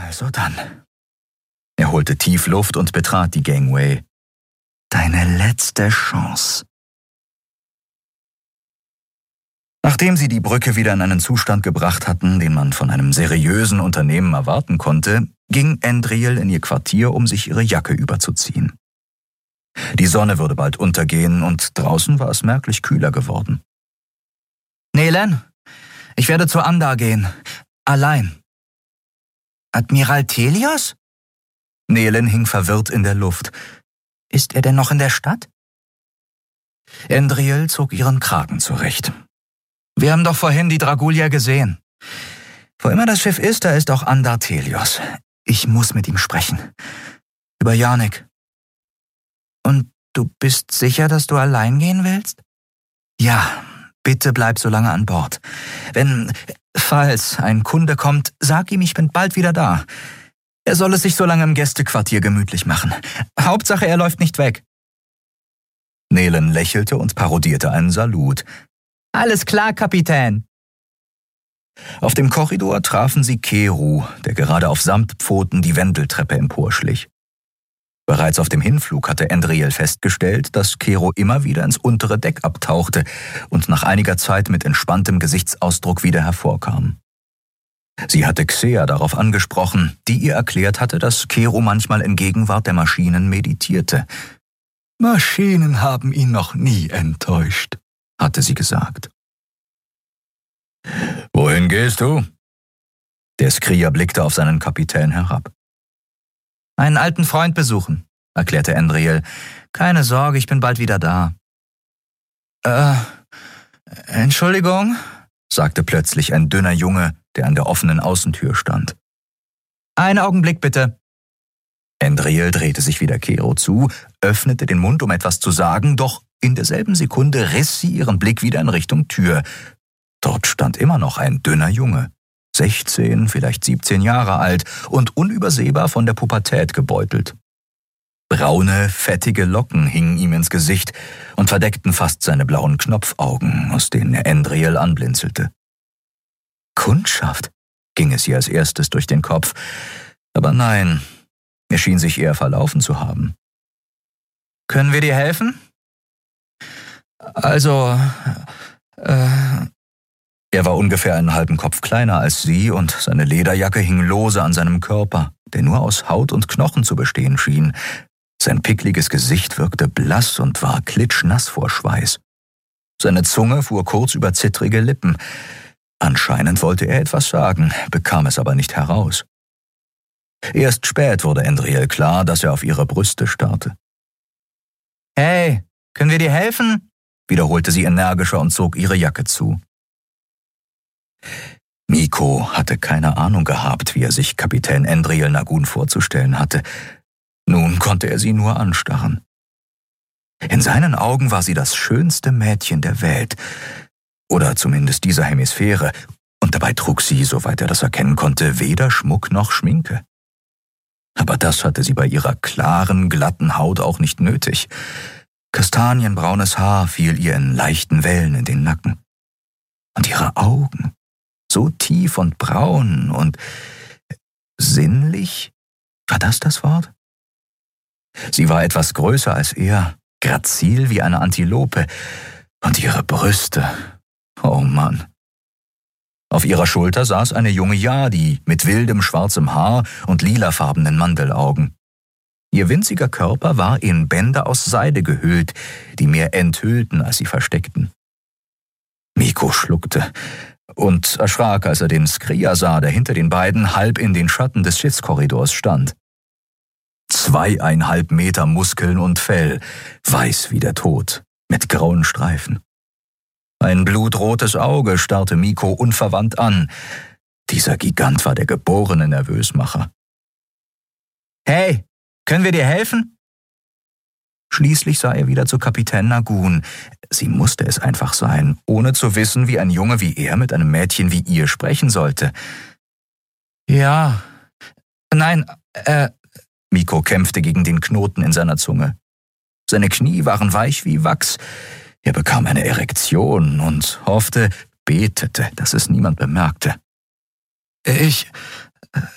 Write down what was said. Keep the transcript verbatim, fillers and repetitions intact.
Also dann. Er holte tief Luft und betrat die Gangway. Deine letzte Chance. Nachdem sie die Brücke wieder in einen Zustand gebracht hatten, den man von einem seriösen Unternehmen erwarten konnte, ging Andriel in ihr Quartier, um sich ihre Jacke überzuziehen. Die Sonne würde bald untergehen und draußen war es merklich kühler geworden. »Nelen, ich werde zu Andar gehen. Allein.« »Admiral Telios?« Nelen hing verwirrt in der Luft. »Ist er denn noch in der Stadt?« Andriel zog ihren Kragen zurecht. »Wir haben doch vorhin die Dragulia gesehen. Wo immer das Schiff ist, da ist auch Andar Telios. Ich muss mit ihm sprechen. Über Janik.« »Und du bist sicher, dass du allein gehen willst?« »Ja, bitte bleib so lange an Bord. Wenn, falls ein Kunde kommt, sag ihm, ich bin bald wieder da. Er soll es sich so lange im Gästequartier gemütlich machen. Hauptsache, er läuft nicht weg.« Nelen lächelte und parodierte einen Salut. »Alles klar, Kapitän.« Auf dem Korridor trafen sie Keru, der gerade auf Samtpfoten die Wendeltreppe emporschlich. Bereits auf dem Hinflug hatte Andriel festgestellt, dass Keru immer wieder ins untere Deck abtauchte und nach einiger Zeit mit entspanntem Gesichtsausdruck wieder hervorkam. Sie hatte Xea darauf angesprochen, die ihr erklärt hatte, dass Keru manchmal in Gegenwart der Maschinen meditierte. »Maschinen haben ihn noch nie enttäuscht«, hatte sie gesagt. »Wohin gehst du?« Der Skrier blickte auf seinen Kapitän herab. »Einen alten Freund besuchen«, erklärte Andriel. »Keine Sorge, ich bin bald wieder da.« »Äh, Entschuldigung«, sagte plötzlich ein dünner Junge, der an der offenen Außentür stand. »Einen Augenblick bitte.« Andriel drehte sich wieder Keru zu, öffnete den Mund, um etwas zu sagen, doch in derselben Sekunde riss sie ihren Blick wieder in Richtung Tür. Dort stand immer noch ein dünner Junge. sechzehn, vielleicht siebzehn Jahre alt und unübersehbar von der Pubertät gebeutelt. Braune, fettige Locken hingen ihm ins Gesicht und verdeckten fast seine blauen Knopfaugen, aus denen er Andriel anblinzelte. Kundschaft, ging es ihr als erstes durch den Kopf. Aber nein, er schien sich eher verlaufen zu haben. »Können wir dir helfen?« »Also, äh...« Er war ungefähr einen halben Kopf kleiner als sie und seine Lederjacke hing lose an seinem Körper, der nur aus Haut und Knochen zu bestehen schien. Sein pickliges Gesicht wirkte blass und war klitschnass vor Schweiß. Seine Zunge fuhr kurz über zittrige Lippen. Anscheinend wollte er etwas sagen, bekam es aber nicht heraus. Erst spät wurde Andriel klar, dass er auf ihre Brüste starrte. »Hey, können wir dir helfen?« wiederholte sie energischer und zog ihre Jacke zu. Miko hatte keine Ahnung gehabt, wie er sich Kapitän Andriel Nagun vorzustellen hatte. Nun konnte er sie nur anstarren. In seinen Augen war sie das schönste Mädchen der Welt, oder zumindest dieser Hemisphäre, und dabei trug sie, soweit er das erkennen konnte, weder Schmuck noch Schminke. Aber das hatte sie bei ihrer klaren, glatten Haut auch nicht nötig. Kastanienbraunes Haar fiel ihr in leichten Wellen in den Nacken. Und ihre Augen, so tief und braun und sinnlich, war das das Wort? Sie war etwas größer als er, grazil wie eine Antilope, und ihre Brüste, oh Mann. Auf ihrer Schulter saß eine junge Yadi mit wildem schwarzem Haar und lilafarbenen Mandelaugen. Ihr winziger Körper war in Bänder aus Seide gehüllt, die mehr enthüllten, als sie versteckten. Miko schluckte und erschrak, als er den Skrier sah, der hinter den beiden halb in den Schatten des Schiffskorridors stand. Zweieinhalb Meter Muskeln und Fell, weiß wie der Tod, mit grauen Streifen. Ein blutrotes Auge starrte Miko unverwandt an. Dieser Gigant war der geborene Nervösmacher. »Hey, können wir dir helfen?« Schließlich sah er wieder zu Kapitän Nagun. Sie musste es einfach sein, ohne zu wissen, wie ein Junge wie er mit einem Mädchen wie ihr sprechen sollte. »Ja, nein, äh...« Miko kämpfte gegen den Knoten in seiner Zunge. Seine Knie waren weich wie Wachs. Er bekam eine Erektion und hoffte, betete, dass es niemand bemerkte. »Ich,